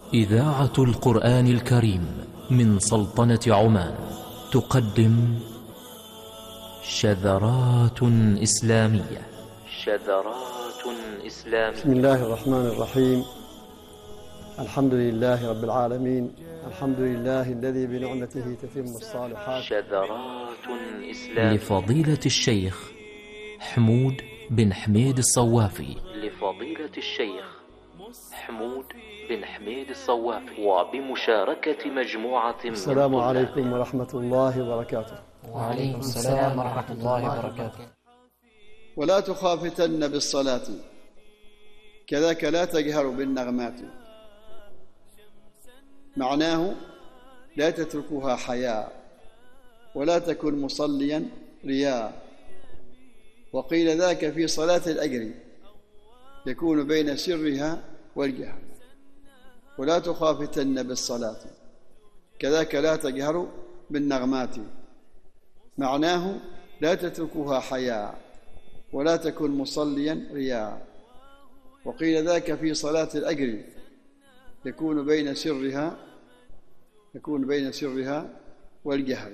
إذاعة القرآن الكريم من سلطنة عمان تقدم شذرات إسلامية. شذرات إسلامية. بسم الله الرحمن الرحيم. الحمد لله رب العالمين، الحمد لله الذي بنعمته تتم الصالحات. شذرات إسلامية لفضيلة الشيخ حمود بن حميد الصوافي. لفضيلة الشيخ حمود بن حميد الصوافي وبمشاركة مجموعة من السلام عليكم ورحمة الله وبركاته. وعليكم السلام ورحمة الله وبركاته. ولا تخافتن بالصلاة كذاك لا تجهر بالنغمات، معناه لا تتركها حياء ولا تكن مصليا رياء. وقيل ذاك في صلاة الأجر يكون بين سرها والجهر. ولا تخافتن بالصلاة كذاك لا تجهر بالنغمات، معناه لا تتركها حياء ولا تكن مصليا رياء. وقيل ذاك في صلاة الأجر يكون بين سرها والجهر.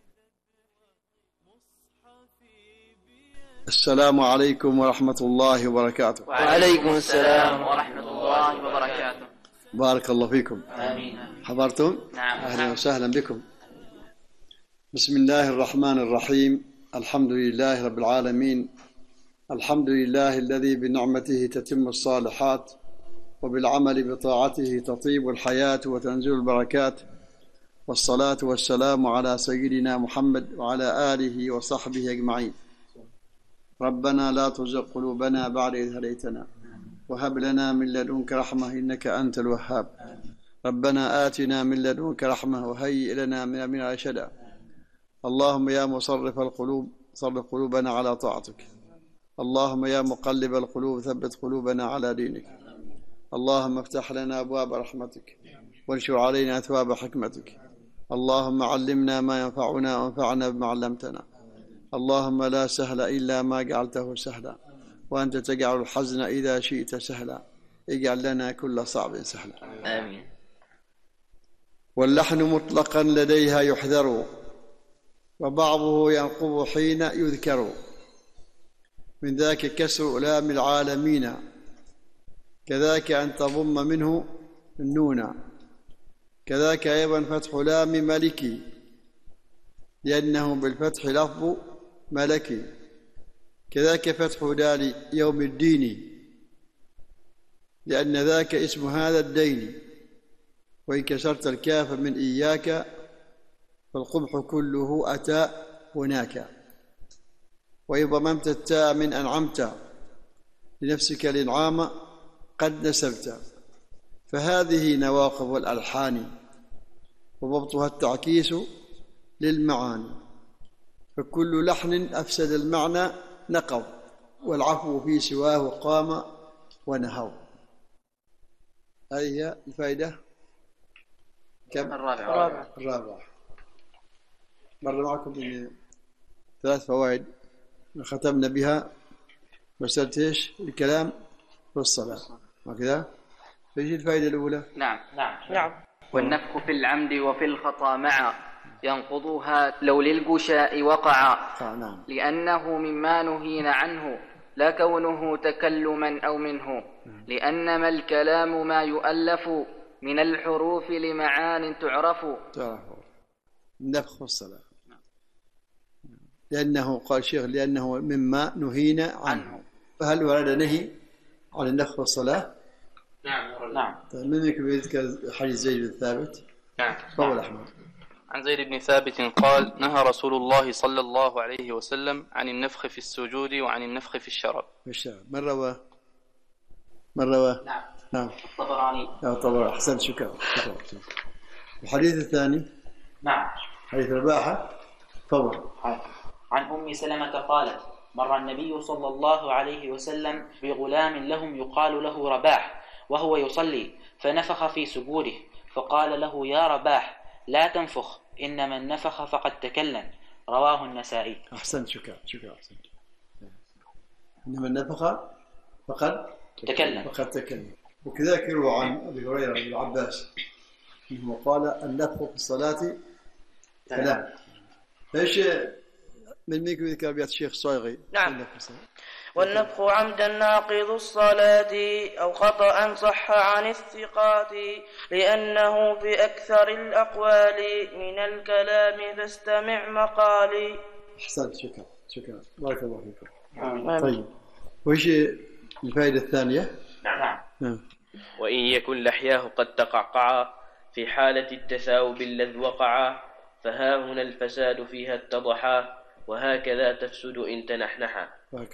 السلام عليكم ورحمة الله وبركاته. وعليكم السلام ورحمة الله وبركاته. بارك الله فيكم. آمين. حضرتم؟ نعم. أهلا وسهلا بكم. بسم الله الرحمن الرحيم. الحمد لله رب العالمين، الحمد لله الذي بنعمته تتم الصالحات وبالعمل بطاعته تطيب الحياة وتنزل البركات. والصلاة والسلام على سيدنا محمد وعلى آله وصحبه أجمعين. ربنا لا تزغ قلوبنا بعد إذ هديتنا وهب لنا من لدنك رحمة إنك أنت الوهاب. ربنا آتنا من لدنك رحمة وهيئ لنا من أمرنا رشدا. اللهم يا مصرف القلوب صرف قلوبنا على طاعتك. اللهم يا مقلب القلوب ثبت قلوبنا على دينك. اللهم افتح لنا أبواب رحمتك وانشر علينا أثواب حكمتك. اللهم علمنا ما ينفعنا وانفعنا بما علمتنا. اللهم لا سهل إلا ما جعلته سهلا وأنت تجعل الحزن إذا شئت سهلا. اجعل لنا كل صعب سهلا. آمين. واللحن مطلقا لديها يحذر وبعضه ينقض حين يذكر. من ذاك كسر لام العالمين كذاك أن تضم منه النون. كذاك أيضا فتح لام ملكي لأنه بالفتح لفظ ملكي. كذاك فتح دال يوم الدين لأن ذاك اسم هذا الدين. وإن كسرت الكاف من إياك فالقبح كله أتى هناك. وإن ضممت التاء من أنعمت لنفسك الإنعام قد نسبت. فهذه نواقض الألحان وضبطها التعكيس للمعاني. فكل لحن أفسد المعنى نقض والعفو في سواه قام ونهض. هذه هي الفائدة كم؟ الرابعة. مر معكم ثلاث فوائد ختمنا بها مسألة ايش؟ الكلام والصلاة. وكذا فيجي الفائدة الأولى. نعم. والنفخ في العمد وفي الخطأ معا ينقضها لو للقشاء وقعا. نعم. لأنه مما نهينا عنه لا كونه تكلما أو منه. لأنما الكلام ما يؤلف من الحروف لمعان تعرف. النفخ والصلاة لأنه قال شيخ لأنه مما نهينا عنه. فهل ورد نهي عن النفخ والصلاة؟ نعم. طيب من يذكر حديث زيد بن ثابت؟ نعم. قول أحمد. عن زيد بن ثابت قال نهى رسول الله صلى الله عليه وسلم عن النفخ في السجود وعن النفخ في الشراب. من رواه؟ نعم. الطبراني. طبعا. أحسنت. شكرا. الحديث الثاني. نعم. حديث الباحة. تفضل. عن أم سلمة قالت مر النبي صلى الله عليه وسلم بغلام لهم يقال له رباح وهو يصلي فنفخ في سجوده فقال له يا رباح لا تنفخ إن من نفخ فقد تكلم. رواه النسائي. أحسنت. شكرا. إن من نفخ فقد تكلم. وكذلك يروى عن أبي هريرة بن العباس أنه قال النفخ في الصلاة كلام. ايش من ميكو ذكر أبيات الشيخ صايغي؟ نعم. والنفخ عمدا ناقض الصلاة أو خطأ صح عن الثقات لأنه بأكثر الأقوال من الكلام فاستمع مقالي. أحسنت، شكرا بارك الله فيكم. طيب وإيش الفائدة الثانية؟ نعم. وإن يكن لحياه قد تقعقعا في حالة التثاؤب الذ وقعا فها هنا الفساد فيها اتضحا وهكذا تفسد إن تنحنحا.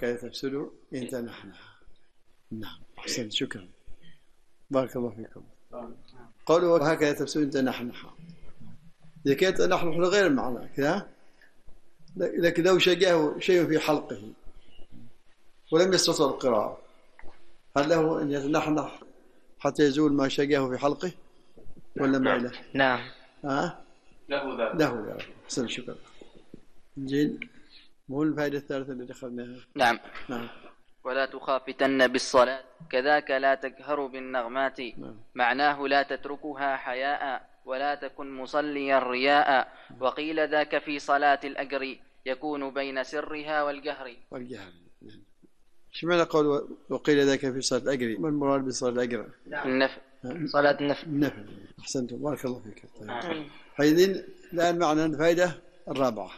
نعم أحسنت، شكرا بارك الله فيكم. قالوا وهكذا تفسد إن تنحنحا، إذا كانت نحن غير المعنى كذا، لكن لو شجاه شيء في حلقه ولم يستطع القراءة هل له أن يتنحنح حتى يزول ما شجاه في حلقه ولا ما له؟ نعم. له ذلك. أحسن، شكرا. جيد. مو الفائدة الثالثة اللي دخلناها؟ نعم. ولا تخافتن بالصلاة كذاك لا تجهر بالنغمات. معناه لا تتركها حياء ولا تكن مصليا رياء. وقيل ذاك في صلاة الأجر يكون بين سرها والجهر. ايش معنى قول وقيل ذاك في صلاة الأجر؟ ما المراد بصلاة الأجر؟ النفل. صلاة النفل. أحسنتم بارك الله فيك. حينئذ الآن معنا الفائدة الرابعة،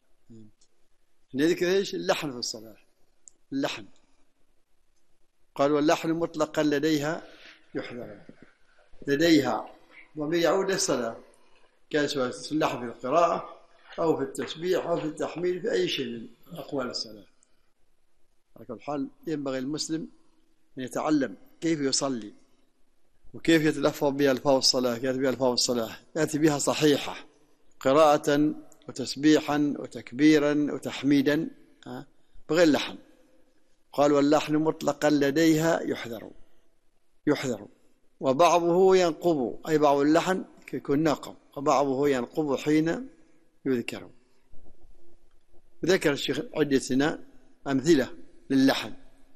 نذكر ايش؟ اللحن في الصلاة. اللحن قال واللحن مطلقا لديها يحذر. لديها ضمير يعود للصلاة، كان سواء اللحن في القراءة أو في التسبيح أو في التحميل في أي شيء من أقوال الصلاة. على كل حال ينبغي المسلم أن يتعلم كيف يصلي وكيف يتلفظ بألفاظ الصلاة، يأتي بألفاظ الصلاة، يأتي بها صحيحة قراءة وتسبيحا وتكبيرا وتحميدا بغير لحن. قال واللحن مطلقا لديها يحذر وبعضه ينقض، أي بعض اللحن يكون ناقض، وبعضه ينقض حين يذكر. ذكر الشيخ عدة أمثلة للحن.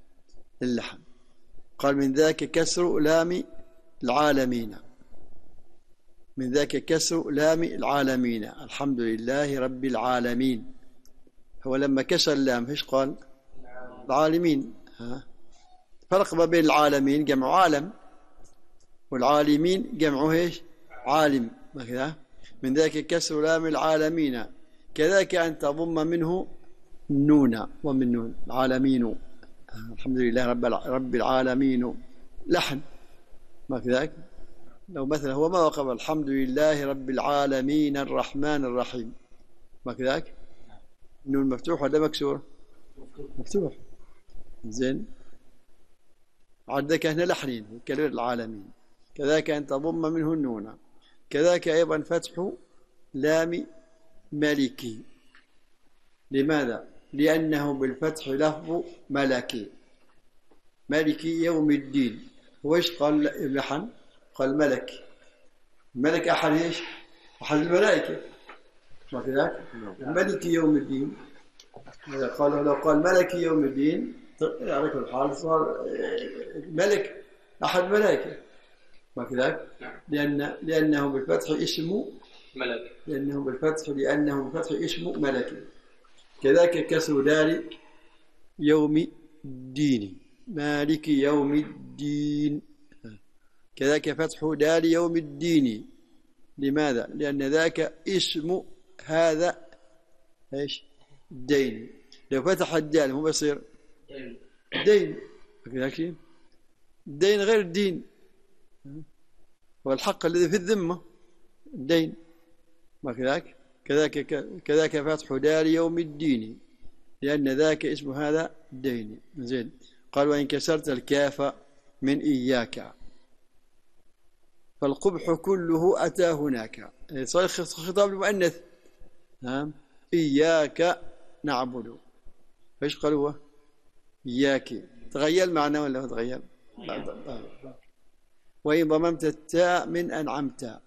قال من ذاك كسر لام العالمين، من ذاك كسر لام العالمين الحمد لله رب العالمين. هو لما كسر اللام ايش قال؟ العالمين. فرق ما بين العالمين جمع عالم والعالمين جمعه ايش؟ عالم. كذا من ذاك كسر لام العالمين كذاك أن تضم منه النون ومن نون العالمين الحمد لله رب العالمين. لحن ما كذاك. لو مثلا هو ما وقف الحمد لله رب العالمين الرحمن الرحيم ما كذاك، النون مفتوح ولا مكسور؟ مفتوح. زين. عندك هنا لحنين كلمة العالمين كذاك أن تضم منه النون، كذاك أيضا فتح لام ملكي. لماذا؟ لأنه بالفتح لفظ ملكي، ملكي يوم الدين. وإيش قال اللحن؟ قال ملك. الملك أحد إيش؟ أحد الملائكة ما كذاك؟ ملك يوم الدين. قالوا لو قال ملك يوم الدين على كل حال صار ملك أحد الملائكة ما كذاك؟ لأنه بالفتح اسم ملك، لأنه بالفتح اسم ملك. كذاك كسر دار يوم الدين مالك يوم الدين، كذاك فتح دار يوم الدين. لماذا؟ لأن ذاك اسم هذا ايش؟ الدين. لو فتح الدال هو بصير دين كذاك. الدين غير الدين، والحق الذي في الذمة الدين ما كذاك. كذاك فتح دار يوم الدين لأن ذاك اسم هذا الدين. زين. قال وإن كسرت الكاف من إياك فالقبح كله أتى هناك. صار خطاب المؤنث. إياك نعبد. فإيش قالوا؟ إياك. تغير معناه ولا ما تغير؟ وإن ضممت التاء من أنعمت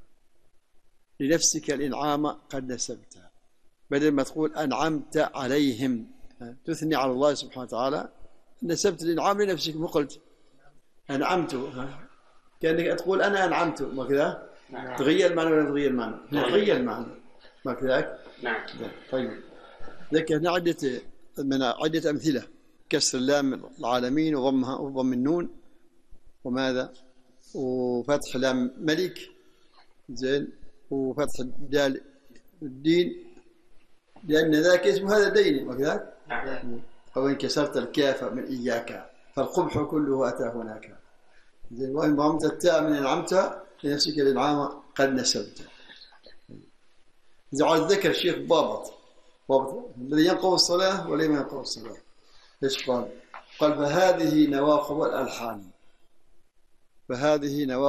لنفسك الإنعام قد نسبتها، بدل ما تقول أنعمت عليهم تثني على الله سبحانه وتعالى، نسبت الإنعام لنفسك. ما قلت أنعمت، كأنك تقول أنا أنعمت، ما كذا؟ تغير المعنى ولا تغير المعنى؟ هنا تغير المعنى، ما كذاك؟ نعم. طيب، ذلك هنا عدة أمثلة: كسر اللام العالمين وضمها وضم النون وماذا؟ وفتح لام ملك، زين، وفتح الدال الدين، لأن ذاك اسم هذا دين، ما كذاك؟ أو إن كسرت الكاف من إياك فالقبح كله أتى هناك. زين، وإن ضمت التاء من أنعمت لنفسك الإنعام قد نسبت. إذا عاد ذكر الشيخ ضابط الذي ينقض الصلاة ولا ما ينقض الصلاة. إيش قال؟ قال: فهذه نواقض الألحان، فهذه نواقض